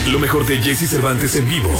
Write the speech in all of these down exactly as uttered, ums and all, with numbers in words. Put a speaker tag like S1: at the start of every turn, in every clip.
S1: Lo mejor de Jesse Cervantes en vivo.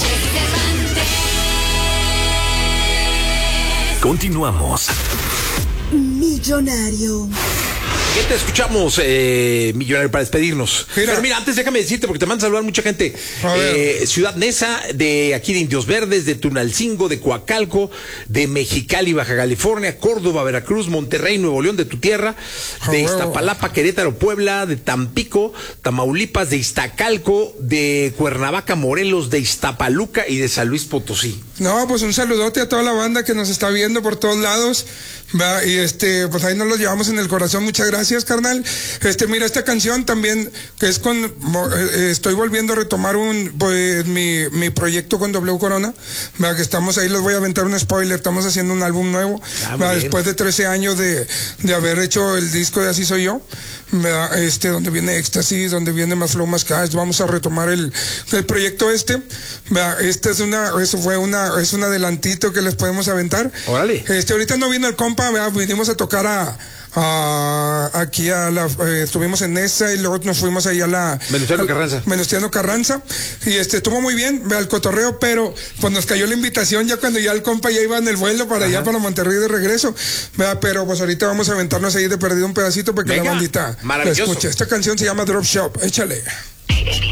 S1: Continuamos.
S2: Millonario.
S3: ¿Qué te escuchamos, eh, Millonario, para despedirnos?
S4: Mira.
S3: Pero mira, antes déjame decirte, porque te manda a saludar mucha gente. Eh, Ciudad Neza, de aquí de Indios Verdes, de Tunalcingo, de Coacalco, de Mexicali, Baja California, Córdoba, Veracruz, Monterrey, Nuevo León, de tu tierra, de Iztapalapa, Querétaro, Puebla, de Tampico, Tamaulipas, de Iztacalco, de Cuernavaca, Morelos, de Iztapaluca y de San Luis Potosí.
S4: No, pues un saludote a toda la banda que nos está viendo por todos lados, ¿va? Y este, pues ahí nos los llevamos en el corazón. Muchas gracias, carnal. Este, mira, esta canción también, que es con, eh, estoy volviendo a retomar un, pues, mi, mi proyecto con W Corona, ¿va? Que estamos ahí, les voy a aventar un spoiler, estamos haciendo un álbum nuevo,
S3: ah,
S4: ¿va? Después de trece años de, de haber hecho el disco de Así Soy Yo, ¿va? Este, donde viene Éxtasis, donde viene Más Flow, Más Cash, vamos a retomar el, el proyecto este, ¿va? Este es una, eso fue una, es un adelantito que les podemos aventar.
S3: Órale.
S4: Este, ahorita no vino el compa, ¿va? Vinimos a tocar a, a aquí a la, eh, estuvimos en esa y luego nos fuimos ahí a la
S3: Venustiano Carranza.
S4: Venustiano Carranza, y este, estuvo muy bien, ve al cotorreo, pero pues nos cayó la invitación ya cuando ya el compa ya iba en el vuelo para Ajá. allá, para Monterrey de regreso, ¿verdad? Pero pues ahorita vamos a aventarnos ahí de perdido un pedacito para que Venga, la bandita la escuche. Esta canción se llama Drop Shop, échale.